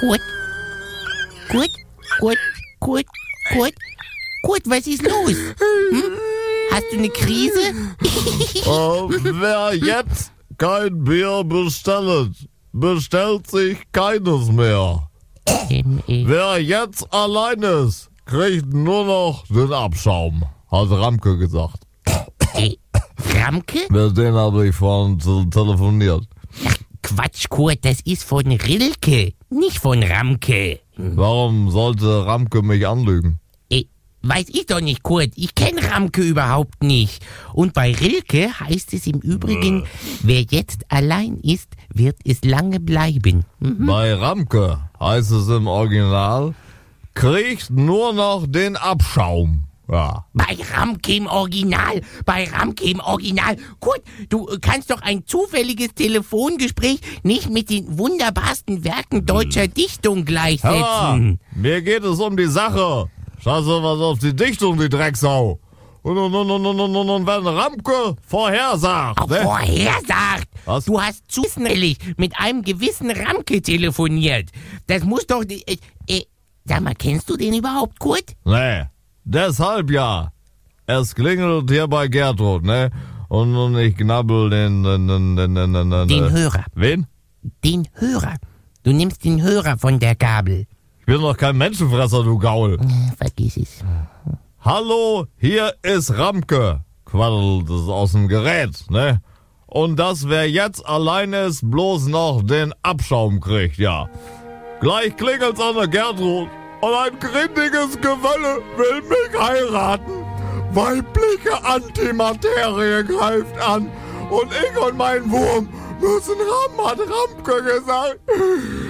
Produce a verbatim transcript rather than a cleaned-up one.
Kurt? Kurt? Kurt? Kurt? Kurt? Kurt, was ist los? Hm? Hast du eine Krise? äh, wer jetzt kein Bier bestellt, bestellt sich keines mehr. ähm, äh, Wer jetzt allein ist, kriegt nur noch den Abschaum, hat Ramke gesagt. äh, Ramke? Mit denen habe ich vorhin te- telefoniert. Quatsch, Kurt, das ist von Rilke, nicht von Ramke. Warum sollte Ramke mich anlügen? Äh, weiß ich doch nicht, Kurt. Ich kenne Ramke überhaupt nicht. Und bei Rilke heißt es im Übrigen, wer jetzt allein ist, wird es lange bleiben. Mhm. Bei Ramke heißt es im Original, kriegt nur noch den Abschaum. Ja. Bei Ramke im Original, bei Ramke im Original. Kurt, du äh, kannst doch ein zufälliges Telefongespräch nicht mit den wunderbarsten Werken deutscher Dichtung Hör gleichsetzen. mal, mir geht es um die Sache. Scheiße, was auf die Dichtung, die Drecksau. Und, und, und, und, und, und, und, und wenn Ramke vorhersagt, Auch ne? vorhersagt. Was? Du hast zufällig mit einem gewissen Ramke telefoniert. Das muss doch... Äh, äh, sag mal, kennst du den überhaupt, Kurt? Nee, deshalb ja. Es klingelt hier bei Gertrud, ne? Und, und ich knabbel den... Den, den, den, den, den, Den äh, Hörer. Wen? Den Hörer. Du nimmst den Hörer von der Gabel. Ich bin doch kein Menschenfresser, du Gaul. Äh, Vergiss es. Hallo, hier ist Ramke. Quaddelt es aus dem Gerät, ne? Und dass wer jetzt allein ist, bloß noch den Abschaum kriegt, ja. Gleich klingelt's an der Gertrud und ein grindiges Gewölle will mich heiraten. Weibliche Antimaterie greift an und ich und mein Wurm müssen ran, hat Ramke gesagt.